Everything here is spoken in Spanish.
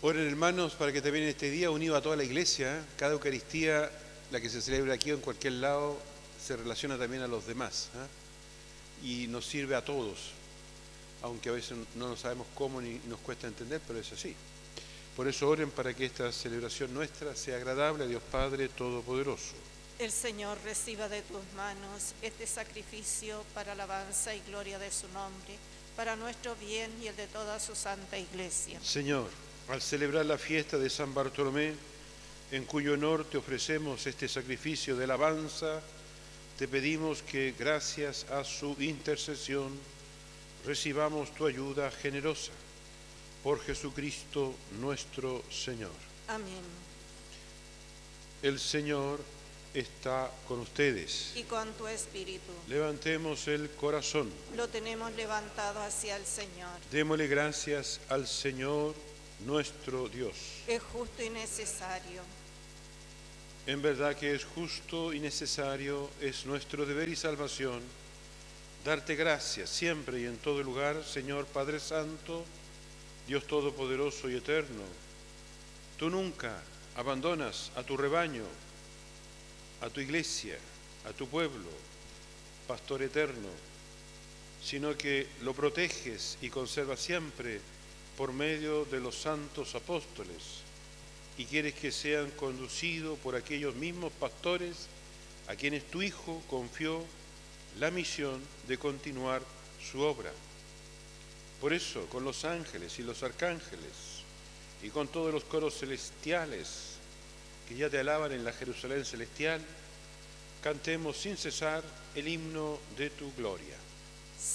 Oren, hermanos, para que también en este día, unido a toda la iglesia, cada Eucaristía, la que se celebra aquí o en cualquier lado, se relaciona también a los demás, y nos sirve a todos, aunque a veces no lo sabemos cómo ni nos cuesta entender, pero es así. Por eso oren para que esta celebración nuestra sea agradable a Dios Padre Todopoderoso. El Señor reciba de tus manos este sacrificio para alabanza y gloria de su nombre, para nuestro bien y el de toda su santa iglesia. Señor, al celebrar la fiesta de San Bartolomé, en cuyo honor te ofrecemos este sacrificio de alabanza, te pedimos que, gracias a su intercesión, recibamos tu ayuda generosa. Por Jesucristo nuestro Señor. Amén. El Señor está con ustedes. Y con tu espíritu. Levantemos el corazón. Lo tenemos levantado hacia el Señor. Démosle gracias al Señor nuestro Dios. Es justo y necesario. En verdad que es justo y necesario, es nuestro deber y salvación, darte gracias siempre y en todo lugar, Señor Padre Santo, Dios Todopoderoso y Eterno. Tú nunca abandonas a tu rebaño, a tu iglesia, a tu pueblo, Pastor eterno, sino que lo proteges y conservas siempre por medio de los santos apóstoles, y quieres que sean conducidos por aquellos mismos pastores a quienes tu Hijo confió la misión de continuar su obra. Por eso, con los ángeles y los arcángeles, y con todos los coros celestiales que ya te alaban en la Jerusalén celestial, cantemos sin cesar el himno de tu gloria.